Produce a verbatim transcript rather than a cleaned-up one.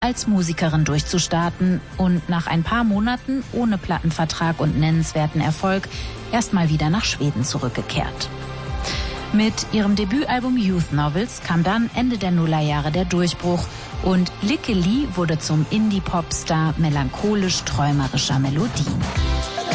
als Musikerin durchzustarten und nach ein paar Monaten ohne Plattenvertrag und nennenswerten Erfolg erstmal wieder nach Schweden zurückgekehrt. Mit ihrem Debütalbum Youth Novels kam dann Ende der Nullerjahre der Durchbruch und Lykke Li wurde zum Indie-Pop-Star melancholisch-träumerischer Melodien.